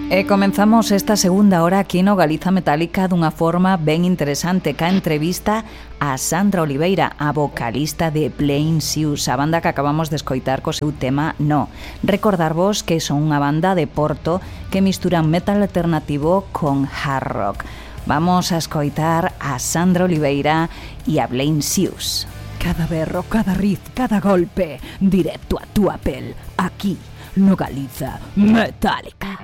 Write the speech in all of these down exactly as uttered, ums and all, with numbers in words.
E comenzamos esta segunda hora aquí no Galiza Metálica dunha forma ben interesante, ca entrevista a Sandra Oliveira, a vocalista de Plain Shoes, a banda que acabamos de escoitar co seu tema No. Recordarvos que son unha banda de Porto que misturan metal alternativo con hard rock. Vamos a escoitar a Sandra Oliveira e a Plain Shoes. Cada berro, cada riff, cada golpe, directo a túa pel, aquí no Galiza Metálica.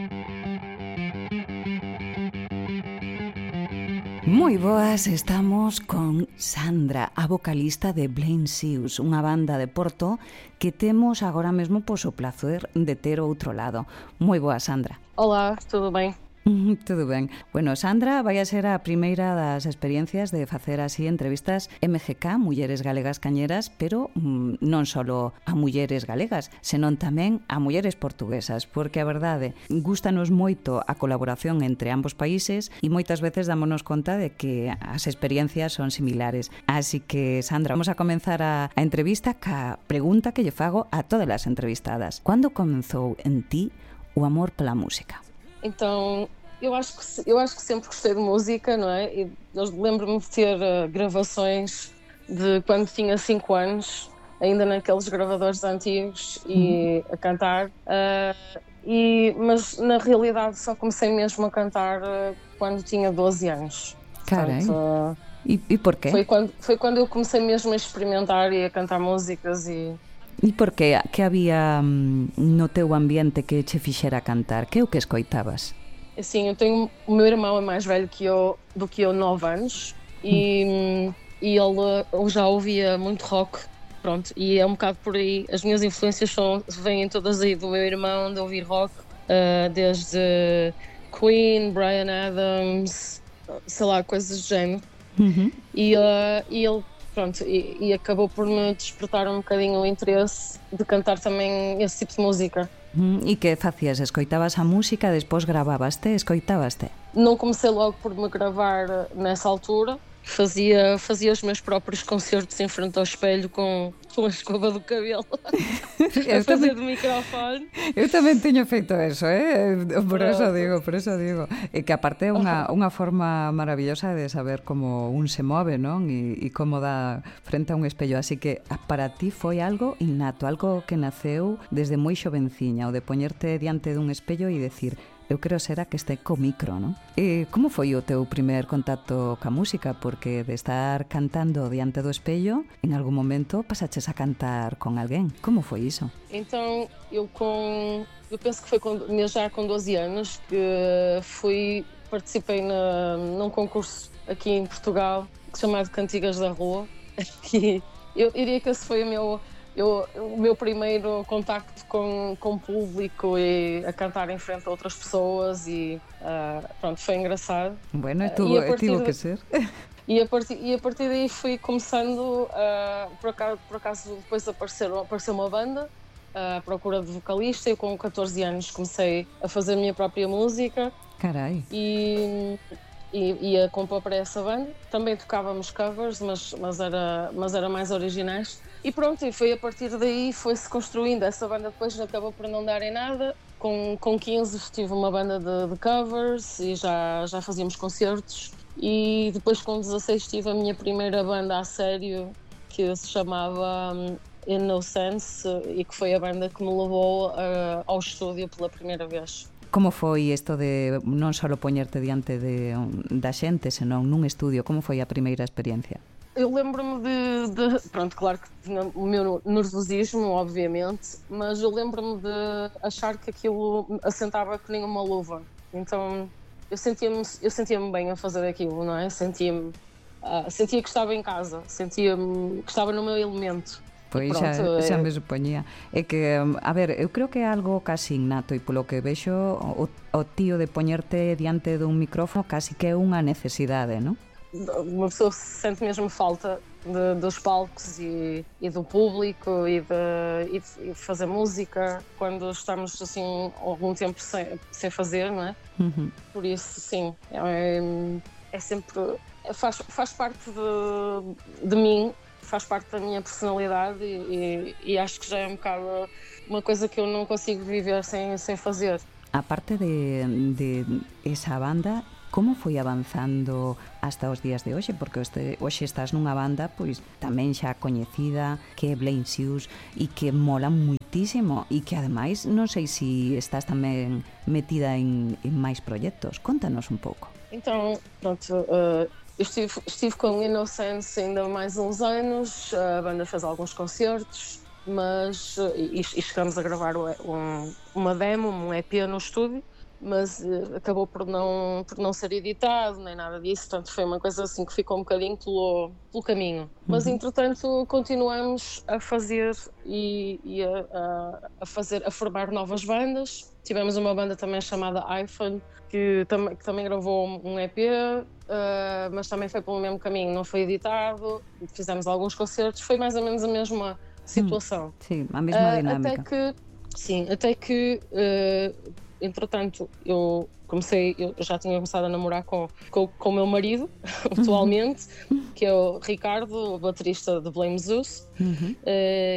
Moi boas, estamos con Sandra, a vocalista de Plain Shoes, unha banda de Porto que temos agora mesmo pois, o placer de ter ao outro lado. Moi boa, Sandra. Olá, tudo bem? Tudo ben. Bueno, Sandra vai a ser a primeira das experiencias de facer así entrevistas M G K, Mulleres Galegas Cañeras, pero mm, non só a mulleres galegas, senón tamén a mulleres portuguesas, porque a verdade, gústanos moito a colaboración entre ambos países e moitas veces dámonos conta de que as experiencias son similares. Así que, Sandra, vamos a comenzar a, a entrevista ca pregunta que lle fago a todas as entrevistadas. Cando comenzou en ti o amor pela música? Então, eu acho que, eu acho que sempre gostei de música, não é? E eu lembro-me de ter uh, gravações de quando tinha cinco anos, ainda naqueles gravadores antigos, e uhum. a cantar. Uh, e, mas, na realidade, só comecei mesmo a cantar uh, quando tinha doze anos. Carai, uh, e, e porquê? Foi quando, foi quando eu comecei mesmo a experimentar e a cantar músicas e... E por que? Que había no teu ambiente que che fixera cantar? Que é o que escoitabas? Assim, eu tenho... O meu irmão é mais velho que eu, do que eu, nove anos. E, hum. e ele eu já ouvia muito rock. Pronto, e é um bocado por aí. As minhas influências são, vêm todas aí do meu irmão, de ouvir rock. Uh, desde Queen, Bryan Adams, sei lá, coisas do género. Uhum. E, uh, e ele... Pronto, e, e acabou por me despertar um bocadinho o interesse de cantar também esse tipo de música. Hum, e que facias? Escoitabas a música, depois gravabaste, escoitabas-te? Não comecei logo por me gravar nessa altura. Fazia, fazia os meus próprios concertos em frente ao espelho com, com a escova do cabelo a fazer do microfone. Eu tamén teño feito eso, eh? Por eso digo, por eso digo. E que aparte é unha, unha forma maravillosa de saber como un se move, non? E, e como dá frente a un espello. Así que para ti foi algo innato, algo que naceu desde moi xovenciña, o de poñerte diante dun espello e decir... Eu creo será que este co micro, non? E como foi o teu primer contacto ca música? Porque de estar cantando diante do espello, en algún momento pasaches a cantar con alguén. Como foi iso? Então, eu com... Eu penso que foi com, já com doze anos que fui... Participei na, num concurso aqui em Portugal, chamado Cantigas da Rua. Que eu diria que esse foi o meu... Eu, o meu primeiro contacto com, com o público e a cantar em frente a outras pessoas e uh, pronto, foi engraçado. Bueno, e tuvo, uh, tive que ser. E a, partir, e a partir daí fui começando, uh, por, acaso, por acaso depois apareceu, apareceu uma banda uh, à procura de vocalista. Eu com catorze anos comecei a fazer a minha própria música. Carai! E... E ia compor para essa banda. Também tocávamos covers, mas, mas, era, mas era mais originais. E pronto, e foi a partir daí foi-se construindo. Essa banda depois acabou por não dar em nada. Com, com quinze tive uma banda de, de covers e já, já fazíamos concertos. E depois com dezasseis tive a minha primeira banda a sério, que se chamava um, In No Sense, e que foi a banda que me levou uh, ao estúdio pela primeira vez. Como foi isto de non só poñerte diante de, da xente, senón nun estudio? Como foi a primeira experiencia? Eu lembro-me de, de... Pronto, claro que tinha o meu nervosismo, obviamente, mas eu lembro-me de achar que aquilo assentava que nem uma luva. Então eu sentia-me, eu sentia-me bem a fazer aquilo, não é? Sentia-me, uh, sentia que estava em casa, sentia-me que estaba no meu elemento. Pois xa, xa me supoñía. É que, a ver, eu creo que é algo casi innato e polo que vexo o, o tío de poñerte diante dun micrófono casi que é unha necesidade, non? Uma pessoa sente mesmo falta de, dos palcos e, e do público e de, e de fazer música quando estamos assim algum tempo sem, sem fazer, não é? Uhum. Por isso, sim, é, é sempre... Faz, faz parte de, de mim, faz parte da minha personalidade e, e, e acho que já é um bocado uma coisa que eu não consigo viver sem, sem fazer. aparte de, de esa banda, como foi avanzando hasta os días de hoxe? Porque este, hoxe estás nunha banda pois tamén xa coñecida, que é Blame Shoes, e que mola muitísimo, e que ademais non sei se estás tamén metida en, en máis proxectos. Contanos un pouco. Então, pronto, uh, eu estive, estive com Innocence ainda mais uns anos, a banda fez alguns concertos, mas uh, e, e chegamos a gravar um, uma demo, um E P no estúdio, mas uh, acabou por não, por não ser editado, nem nada disso, portanto foi uma coisa assim que ficou um bocadinho pelo, pelo caminho. Mas, entretanto, continuamos a fazer e, e a, a, a fazer, a formar novas bandas. Tivemos uma banda também chamada iPhone, que, tam, que também gravou um E P, uh, mas também foi pelo mesmo caminho, não foi editado, fizemos alguns concertos, foi mais ou menos a mesma situação. Hum, sim, a mesma uh, dinâmica. Até que, sim, até que... Uh, entretanto, eu comecei, eu já tinha começado a namorar com, com, com o meu marido, atualmente, que é o Ricardo, o baterista de Blame Zeus, uhum. uh,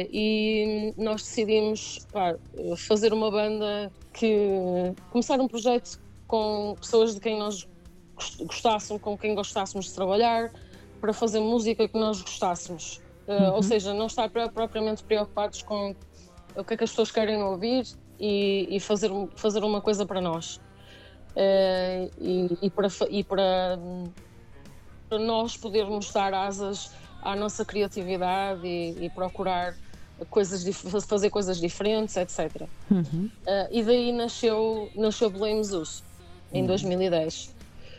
e nós decidimos pá, fazer uma banda, que começar um projeto com pessoas de quem nós gostássemos, com quem gostássemos de trabalhar, para fazer música que nós gostássemos. Uh, uhum. Ou seja, não estar propriamente preocupados com o que é que as pessoas querem ouvir, E, e fazer, fazer uma coisa para nós uh, e, e, para, e para, para nós podermos dar asas à nossa criatividade e, e procurar coisas, fazer coisas diferentes, etcétera. Uhum. Uh, e daí nasceu, nasceu Blame Zeus em uhum. dois mil e dez.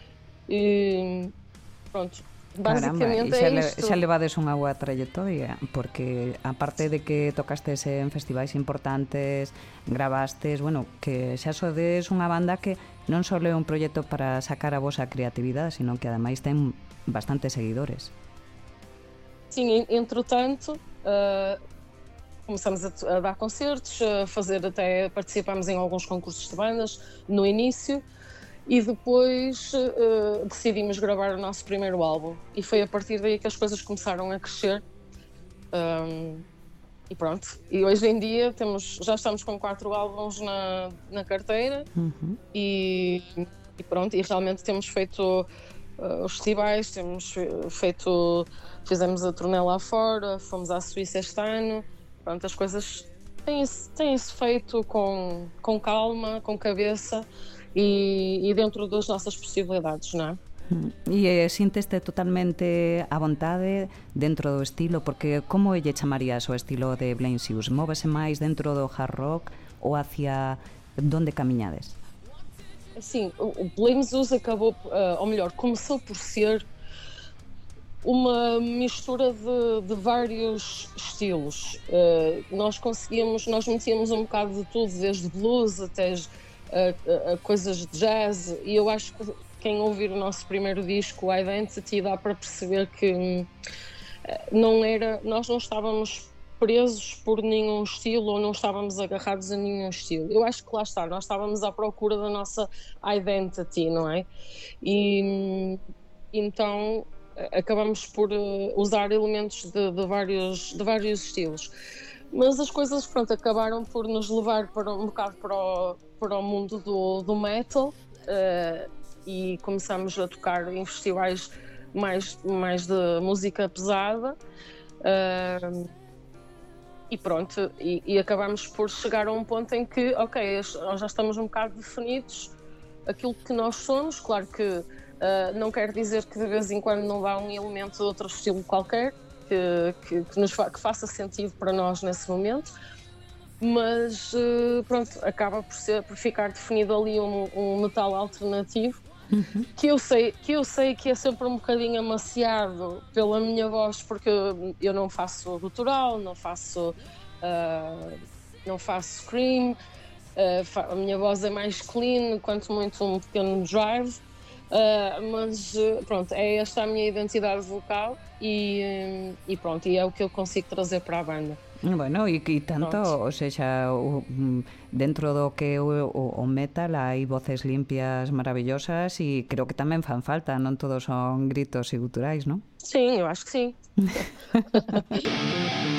E, pronto. Basicamente Caramba, e xa, é xa levades unha boa trayectoria, porque aparte de que tocastes en festivais importantes, gravastes, bueno, que xa sodes unha banda que non só é un proxecto para sacar a vosa creatividade, sino que ademais ten bastantes seguidores. Sim, entretanto, uh, começamos a, a dar concertos, a fazer até, participámos em alguns concursos de bandas no início, e depois uh, decidimos gravar o nosso primeiro álbum, e foi a partir daí que as coisas começaram a crescer. Um, e pronto, e hoje em dia temos, já estamos com quatro álbuns na, na carteira. Uhum. e, e pronto, e realmente temos feito uh, os festivais, temos feito, fizemos a turnê lá fora, fomos à Suíça este ano. Pronto, as coisas têm-se, têm-se feito com, com calma, com cabeça, E, e dentro das nossas possibilidades, non é? E sinteste totalmente a vontade dentro do estilo, porque como lle chamarías o estilo de Blame Zeus? Móvese máis dentro do hard rock ou hacia donde camiñades? Sim, o Blame Zeus acabou, uh, ou melhor, começou por ser uma mistura de, de vários estilos. Uh, nós conseguíamos, nós metíamos um bocado de tudo, desde blues até A, a, a coisas de jazz, e eu acho que quem ouvir o nosso primeiro disco, o Identity, dá para perceber que não era, nós não estávamos presos por nenhum estilo, ou não estávamos agarrados a nenhum estilo. Eu acho que lá está, nós estávamos à procura da nossa identity, não é? E então acabamos por usar elementos de, de, vários, de vários estilos. Mas as coisas, pronto, acabaram por nos levar para um bocado para o, para o mundo do, do metal, uh, e começamos a tocar em festivais mais, mais de música pesada, uh, e pronto, e, e acabamos por chegar a um ponto em que, ok, nós já estamos um bocado definidos aquilo que nós somos. Claro que uh, não quer dizer que de vez em quando não vá um elemento de outro estilo qualquer, Que, que, que, nos fa, que faça sentido para nós nesse momento, mas uh, pronto, acaba por, ser, por ficar definido ali um, um metal alternativo, uhum. que, eu sei, que eu sei que é sempre um bocadinho amaciado pela minha voz, porque eu não faço gutural, não faço, uh, não faço scream, uh, a minha voz é mais clean, quanto muito um pequeno drive. Uh, mas pronto, é esta a minha identidade vocal, e, e pronto, e é o que eu consigo trazer para a banda. Bueno, e, e tanto, pronto. O sea, o, dentro do que é o, o metal hai voces limpias maravillosas, e creo que tamén fan falta, non todos son gritos e guturais, non? Sim, eu acho que sim.